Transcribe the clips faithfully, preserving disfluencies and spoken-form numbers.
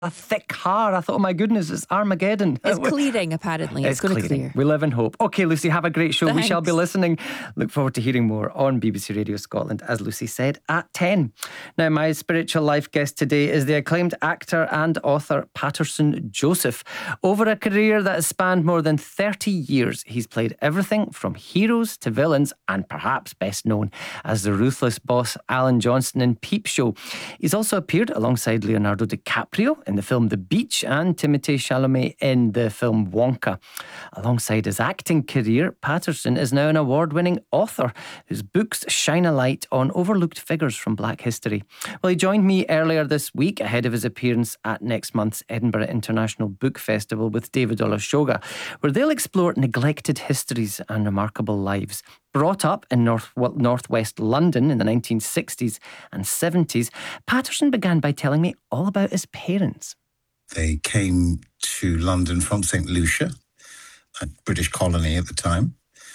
a thick har. I thought, oh my goodness, it's Armageddon. It's clearing, apparently. It's, It's going to clearing. clear. We live in hope. Okay, Lucy, have a great show. We shall be Thanks. listening. Look forward to hearing more on B B C Radio Scotland, as Lucy said, at ten. Now, my spiritual life guest today is the acclaimed actor and author Patterson Joseph. Over a career that has spanned more than thirty years, he's played everything from heroes to villains, and perhaps best known as the ruthless boss Alan Johnston in Peep Show. He's also appeared alongside Leonardo DiCaprio in the film The Beach and Timothée Chalamet in the film Wonka. Alongside his acting career, Patterson is now an award-winning author whose books shine a light on overlooked figures from Black history. Well, he joined me earlier this week ahead of his appearance at next month's Edinburgh International Book Festival with David Olusoga, where they'll explore neglected histories and remarkable lives. Brought up in north well, northwest London in the nineteen sixties and seventies, Patterson began by telling me all about his parents. They came to London from Saint Lucia, a British colony at the time.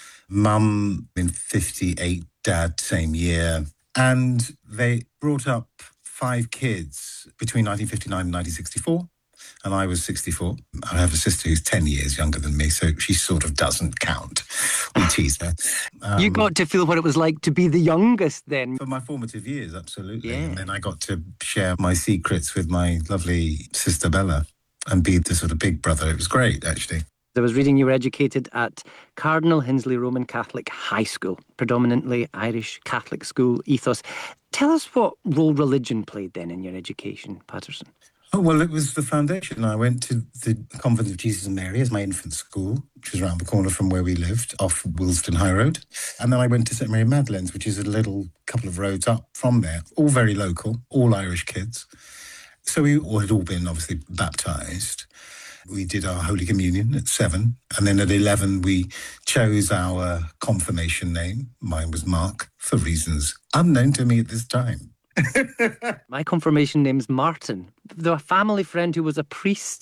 Mum in fifty-eight, dad same year. And they brought up five kids between nineteen fifty-nine and nineteen sixty-four. And I was sixty-four. I have a sister who's ten years younger than me, so she sort of doesn't count. We tease her. Um, you got to feel what it was like to be the youngest then. For my formative years, absolutely. Yeah. And then I got to share my secrets with my lovely sister Bella and be the sort of big brother. It was great, actually. I was reading you were educated at Cardinal Hinsley Roman Catholic High School, predominantly Irish Catholic school ethos. Tell us what role religion played then in your education, Patterson. Oh, well, it was the foundation. I went to the Convent of Jesus and Mary as my infant school, which was around the corner from where we lived, off Willesden High Road. And then I went to Saint Mary Magdalene's, which is a little couple of roads up from there, all very local, all Irish kids. So we all had all been obviously baptised. We did our Holy Communion at seven. And then at eleven, we chose our confirmation name. Mine was Mark, for reasons unknown to me at this time. My confirmation name's Martin. There was a family friend who was a priest.